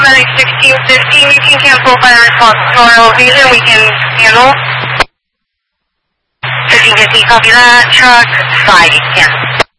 Medic 1650, you can cancel fire response to our location, we can handle. 1550, copy that. Truck 5, cancel.